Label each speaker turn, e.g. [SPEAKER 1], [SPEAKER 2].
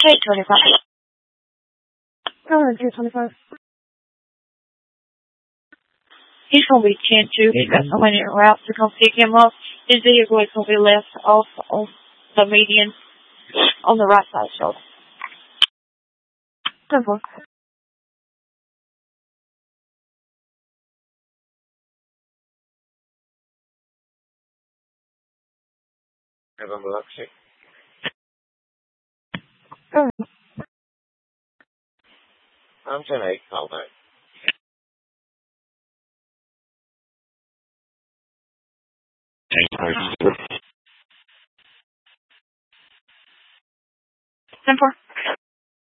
[SPEAKER 1] K25.
[SPEAKER 2] Go ahead, K25.
[SPEAKER 1] He's going to be 10-2. He's got so many routes to come pick him up. His vehicle is going to be left off on the median on the right side shoulder.
[SPEAKER 2] 10-4.
[SPEAKER 3] November Luxury.
[SPEAKER 2] Go ahead.
[SPEAKER 3] I'm 10-8, call back.
[SPEAKER 1] Ten four.